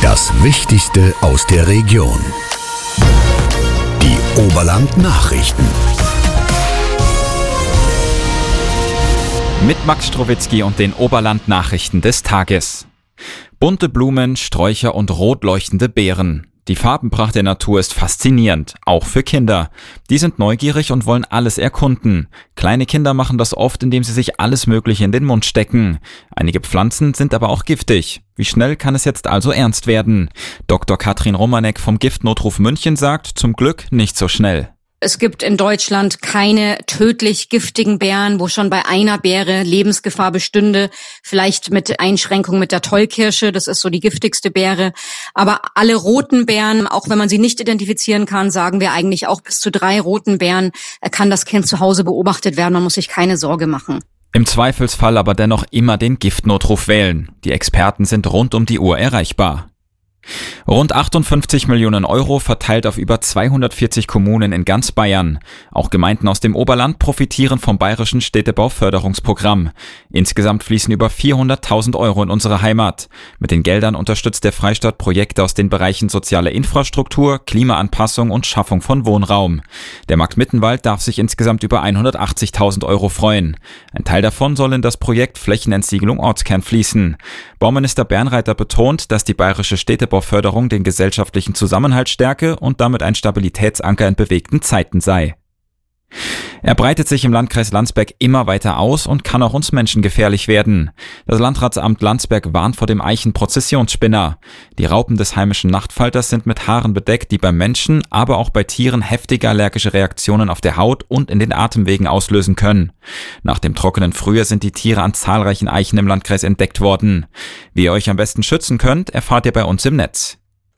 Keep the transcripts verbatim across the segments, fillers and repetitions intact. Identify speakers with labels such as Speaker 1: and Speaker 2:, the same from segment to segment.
Speaker 1: Das Wichtigste aus der Region. Die Oberland-Nachrichten.
Speaker 2: Mit Max Strowitzki und den Oberland-Nachrichten des Tages. Bunte Blumen, Sträucher und rot leuchtende Beeren. Die Farbenpracht der Natur ist faszinierend, auch für Kinder. Die sind neugierig und wollen alles erkunden. Kleine Kinder machen das oft, indem sie sich alles Mögliche in den Mund stecken. Einige Pflanzen sind aber auch giftig. Wie schnell kann es jetzt also ernst werden? Doktor Katrin Romanek vom Giftnotruf München sagt, zum Glück nicht so schnell.
Speaker 3: Es gibt in Deutschland keine tödlich giftigen Beeren, wo schon bei einer Beere Lebensgefahr bestünde. Vielleicht mit Einschränkung mit der Tollkirsche, das ist so die giftigste Beere. Aber alle roten Beeren, auch wenn man sie nicht identifizieren kann, sagen wir eigentlich auch bis zu drei roten Beeren kann das Kind zu Hause beobachtet werden. Man muss sich keine Sorge machen.
Speaker 2: Im Zweifelsfall aber dennoch immer den Giftnotruf wählen. Die Experten sind rund um die Uhr erreichbar. Rund achtundfünfzig Millionen Euro verteilt auf über zweihundertvierzig Kommunen in ganz Bayern. Auch Gemeinden aus dem Oberland profitieren vom bayerischen Städtebauförderungsprogramm. Insgesamt fließen über vierhunderttausend Euro in unsere Heimat. Mit den Geldern unterstützt der Freistaat Projekte aus den Bereichen soziale Infrastruktur, Klimaanpassung und Schaffung von Wohnraum. Der Markt Mittenwald darf sich insgesamt über hundertachtzigtausend Euro freuen. Ein Teil davon soll in das Projekt Flächenentsiegelung Ortskern fließen. Bauminister Bernreiter betont, dass die bayerische Städtebauförderung Förderung den gesellschaftlichen Zusammenhalt stärke und damit ein Stabilitätsanker in bewegten Zeiten sei. Er breitet sich im Landkreis Landsberg immer weiter aus und kann auch uns Menschen gefährlich werden. Das Landratsamt Landsberg warnt vor dem Eichen-Prozessionsspinner. Die Raupen des heimischen Nachtfalters sind mit Haaren bedeckt, die bei Menschen, aber auch bei Tieren heftige allergische Reaktionen auf der Haut und in den Atemwegen auslösen können. Nach dem trockenen Frühjahr sind die Tiere an zahlreichen Eichen im Landkreis entdeckt worden. Wie ihr euch am besten schützen könnt, erfahrt ihr bei uns im Netz.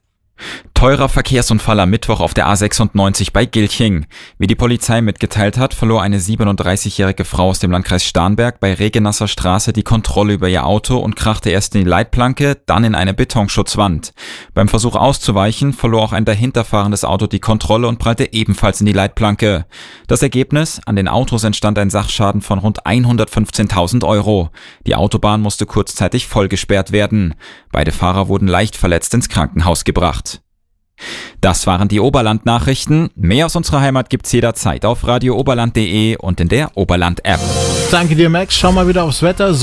Speaker 2: Teurer Verkehrsunfall am Mittwoch auf der A sechsundneunzig bei Gilching. Wie die Polizei mitgeteilt hat, verlor eine siebenunddreißigjährige Frau aus dem Landkreis Starnberg bei Regenasser Straße die Kontrolle über ihr Auto und krachte erst in die Leitplanke, dann in eine Betonschutzwand. Beim Versuch auszuweichen, verlor auch ein dahinterfahrendes Auto die Kontrolle und prallte ebenfalls in die Leitplanke. Das Ergebnis? An den Autos entstand ein Sachschaden von rund hundertfünfzehntausend Euro. Die Autobahn musste kurzzeitig vollgesperrt werden. Beide Fahrer wurden leicht verletzt ins Krankenhaus gebracht. Das waren die Oberland-Nachrichten. Mehr aus unserer Heimat gibt's jederzeit auf radio oberland punkt de und in der Oberland-App.
Speaker 4: Danke dir, Max. Schau mal wieder aufs Wetter.